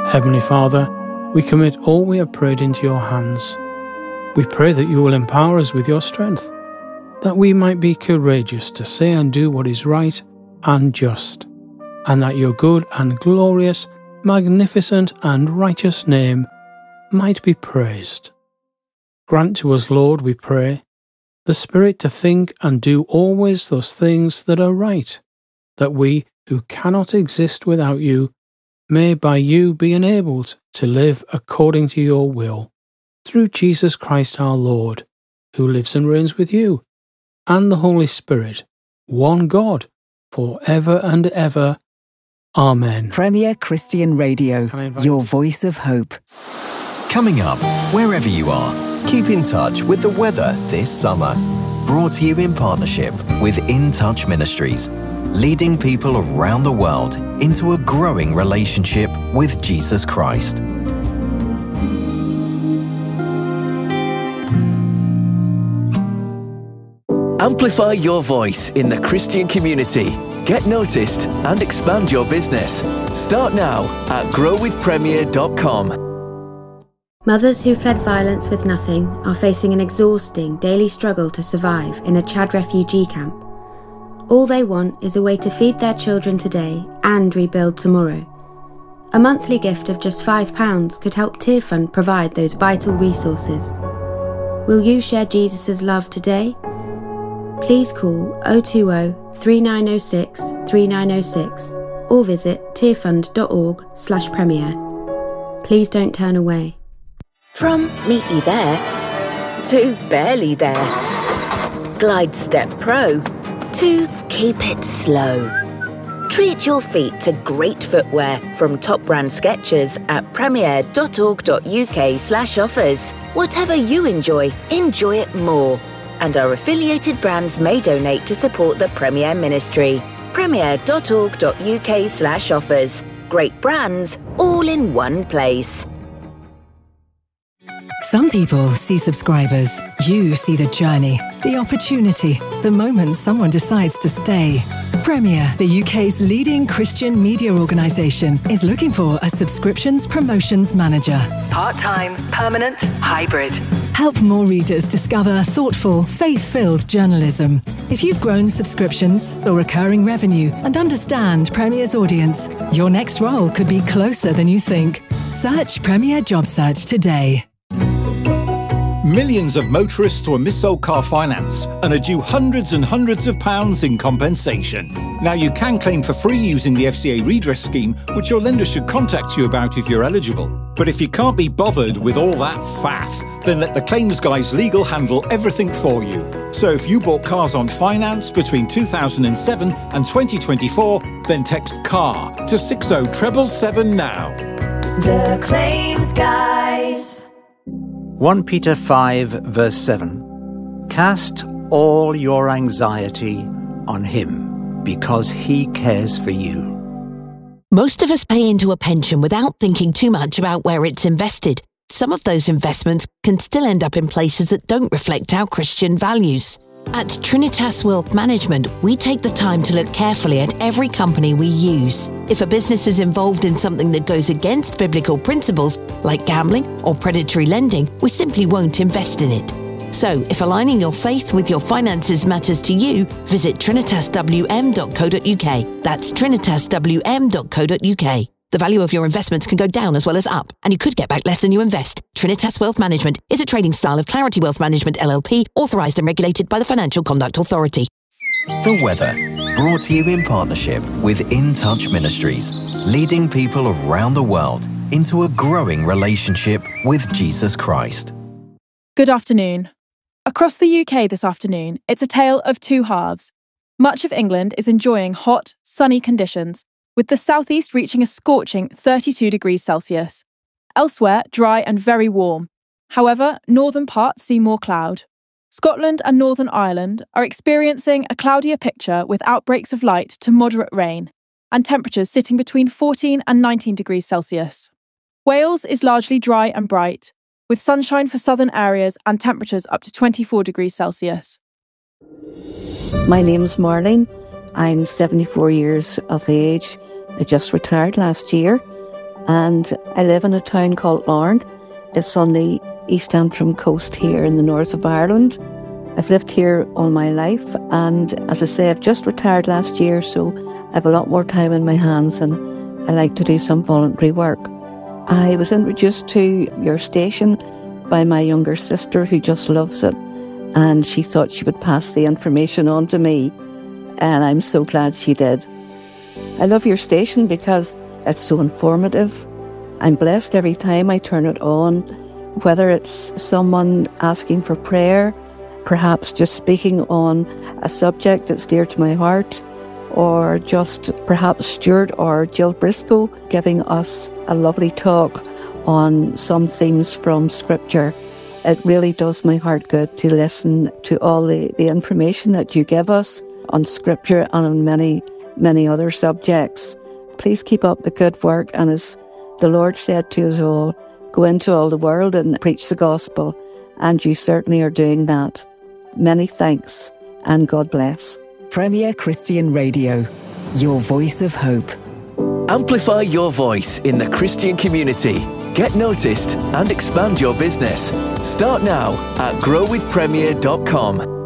Heavenly Father, we commit all we have prayed into your hands. We pray that you will empower us with your strength, that we might be courageous to say and do what is right and just, and that your good and glorious, magnificent and righteous name might be praised. Grant to us, Lord, we pray, the spirit to think and do always those things that are right, that we, who cannot exist without you, may by you be enabled to live according to your will, through Jesus Christ our Lord, who lives and reigns with you, and the Holy Spirit, one God, for ever and ever. Amen. Premier Christian Radio, your voice of hope. Coming up, wherever you are, keep in touch with the weather this summer. Brought to you in partnership with In Touch Ministries, leading people around the world into a growing relationship with Jesus Christ. Amplify your voice in the Christian community. Get noticed and expand your business. Start now at growwithpremier.com. Mothers who fled violence with nothing are facing an exhausting daily struggle to survive in a Chad refugee camp. All they want is a way to feed their children today and rebuild tomorrow. A monthly gift of just £5 could help Tearfund provide those vital resources. Will you share Jesus' love today? Please call 020 3906 3906 or visit tearfund.org/premier. Please don't turn away. From meaty there to barely there. Glide Step Pro to keep it slow. Treat your feet to great footwear from top brand Skechers at premier.org.uk/offers. Whatever you enjoy it more. And our affiliated brands may donate to support the Premier Ministry. premier.org.uk/offers. Great brands, all in one place. Some people see subscribers. You see the journey, the opportunity, the moment someone decides to stay. Premier, the UK's leading Christian media organisation, is looking for a subscriptions promotions manager. Part-time, permanent, hybrid. Help more readers discover thoughtful, faith-filled journalism. If you've grown subscriptions or recurring revenue and understand Premier's audience, your next role could be closer than you think. Search Premier Job Search today. Millions of motorists were mis-sold car finance and are due hundreds and hundreds of pounds in compensation. Now you can claim for free using the FCA redress scheme, which your lender should contact you about if you're eligible. But if you can't be bothered with all that faff, then let the claims guys legal handle everything for you. So if you bought cars on finance between 2007 and 2024, then text CAR to 60777 now. The Claims Guys. 1 Peter 5, verse 7. Cast all your anxiety on him, because he cares for you. Most of us pay into a pension without thinking too much about where it's invested. Some of those investments can still end up in places that don't reflect our Christian values. At Trinitas Wealth Management, we take the time to look carefully at every company we use. If a business is involved in something that goes against biblical principles, like gambling or predatory lending, we simply won't invest in it. So, if aligning your faith with your finances matters to you, visit trinitaswm.co.uk. That's trinitaswm.co.uk. The value of your investments can go down as well as up, and you could get back less than you invest. Trinitas Wealth Management is a trading style of Clarity Wealth Management LLP, authorised and regulated by the Financial Conduct Authority. The weather, brought to you in partnership with In Touch Ministries, leading people around the world into a growing relationship with Jesus Christ. Good afternoon. Across the UK this afternoon, it's a tale of two halves. Much of England is enjoying hot, sunny conditions, with the southeast reaching a scorching 32 degrees Celsius. Elsewhere, dry and very warm. However, northern parts see more cloud. Scotland and Northern Ireland are experiencing a cloudier picture with outbreaks of light to moderate rain, and temperatures sitting between 14 and 19 degrees Celsius. Wales is largely dry and bright, with sunshine for southern areas and temperatures up to 24 degrees Celsius. My name's Marlene. I'm 74 years of age. I just retired last year. and I live in a town called Larne. It's on the East Antrim coast here in the north of Ireland. I've lived here all my life, and as I say, I've just retired last year, so I have a lot more time in my hands and I like to do some voluntary work. I was introduced to your station by my younger sister who just loves it, and she thought she would pass the information on to me, and I'm so glad she did. I love your station because it's so informative. I'm blessed every time I turn it on, whether it's someone asking for prayer, perhaps just speaking on a subject that's dear to my heart, or just perhaps Stuart or Jill Briscoe giving us a lovely talk on some themes from Scripture. It really does my heart good to listen to all the information that you give us on Scripture and on many, many other subjects. Please keep up the good work, and as the Lord said to us all, go into all the world and preach the gospel, and you certainly are doing that. Many thanks, and God bless. Premier Christian Radio, your voice of hope. Amplify your voice in the Christian community. Get noticed and expand your business. Start now at growwithpremier.com.